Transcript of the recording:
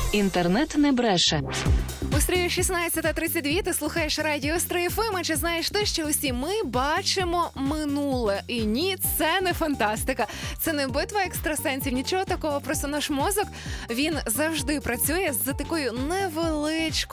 Інтернет не бреше. У стрію 16:32 ти слухаєш радіо Стрий ФМ. А чи знаєш ти, що усі ми бачимо минуле? І ні, це не фантастика. Це не битва екстрасенсів, нічого такого. Просто наш мозок, він завжди працює з такою невеличкою